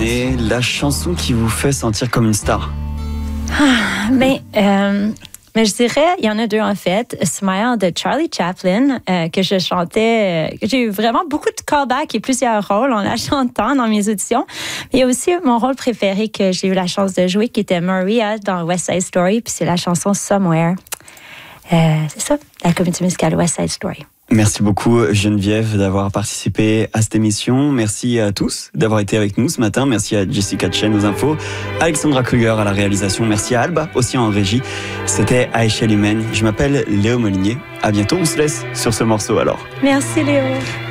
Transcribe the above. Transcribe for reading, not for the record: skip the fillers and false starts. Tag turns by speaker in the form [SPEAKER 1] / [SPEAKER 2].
[SPEAKER 1] terminer, la chanson qui vous fait sentir comme une star?
[SPEAKER 2] Mais je dirais, il y en a deux en fait. Smile de Charlie Chaplin, que je chantais, que j'ai eu vraiment beaucoup de callbacks et plusieurs rôles en la chantant dans mes auditions. Il y a aussi mon rôle préféré que j'ai eu la chance de jouer, qui était Maria dans West Side Story, puis c'est la chanson Somewhere. C'est ça, la comédie musicale West Side Story.
[SPEAKER 1] Merci beaucoup Geneviève d'avoir participé à cette émission. Merci à tous d'avoir été avec nous ce matin. Merci à Jessica Chen aux infos, Alexandra Kruger à la réalisation. Merci à Alba aussi en régie. C'était à échelle humaine. Je m'appelle Léo Molinier. À bientôt, on se laisse sur ce morceau alors.
[SPEAKER 2] Merci Léo.